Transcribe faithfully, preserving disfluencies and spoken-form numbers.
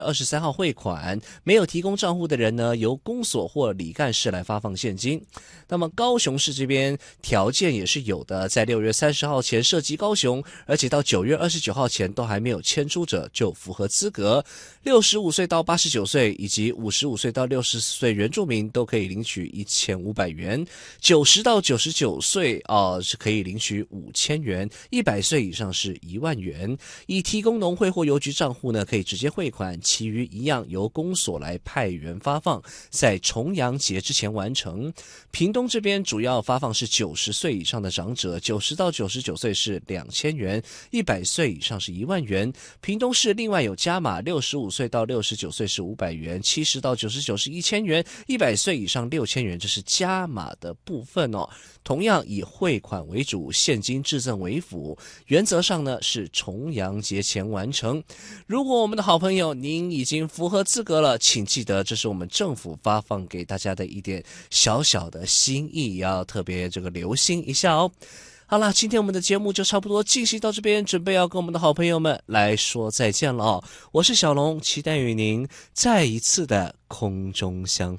二十三号汇款，没有提供账户的人呢，由公所或里干事来发放现金。那么高雄市这边条件也是有的，在六月三十号前涉及高雄，而且到九月二十九号前都还没有迁出者就符合资格。六十五岁到八十九岁以及五十五岁到六十岁原住民都可以领取一千五百元，九十到九十九岁啊、呃、是可以领取五千元，一百岁以上是一万元。已提供农会或邮局账户呢，可以直接汇款，其余一样由公所来派员发放，在重阳节之前完成。屏东这边主要发放是九十岁以上的长者，九十到九十九岁是两千元，一百岁以上是一万元。屏东市另外有加码，六十五岁到六十九岁是五百元，七十到九十九是一千元，一百岁以上六千元，这是加码的部分哦。同样以汇款为主，现金致赠为辅，原则上呢是重阳节前完成。如果我们的好朋友您已经符合资格了，请记得这是我们政府发放给大家的一点小小的心意，要特别这个留心一下哦。好啦，今天我们的节目就差不多进行到这边，准备要跟我们的好朋友们来说再见了哦。我是小龙，期待与您再一次的空中相会。